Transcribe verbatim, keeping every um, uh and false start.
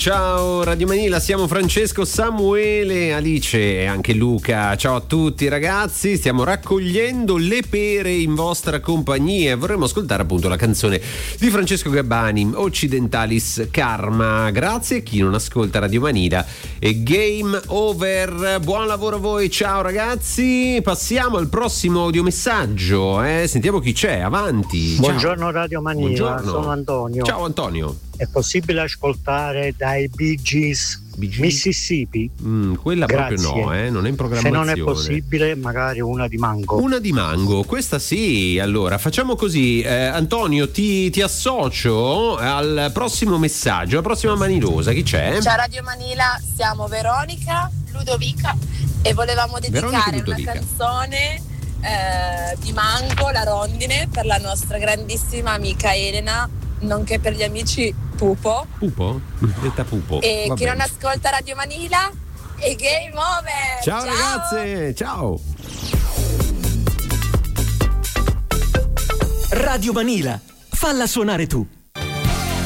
ciao Radio Manila, siamo Francesco, Samuele, Alice e anche Luca. Ciao a tutti ragazzi, stiamo raccogliendo le pere in vostra compagnia. Vorremmo ascoltare appunto la canzone di Francesco Gabbani, Occidentalis Karma. Grazie a chi non ascolta Radio Manila e Game Over. Buon lavoro a voi, ciao ragazzi. Passiamo al prossimo audiomessaggio, eh? Sentiamo chi c'è, avanti. Buongiorno ciao. Radio Manila, Buongiorno. sono Antonio. Ciao Antonio. È possibile ascoltare dai Bee Gees Bee Gees? Mississippi? Mm, quella Grazie. proprio no, eh? Non è in Se programmazione. non è possibile, magari una di Mango. Una di Mango, questa sì. Allora facciamo così, eh, Antonio, ti, ti associo al prossimo messaggio, la prossima manilosa. Chi c'è? Ciao Radio Manila, siamo Veronica, Ludovica e volevamo dedicare una canzone eh, di Mango, La Rondine, per la nostra grandissima amica Elena, nonché per gli amici Pupo. Pupo? Detta Pupo. E Va chi bene. non ascolta Radio Manila e Game Over. Ciao, ciao ragazze, ciao. Radio Manila, falla suonare tu.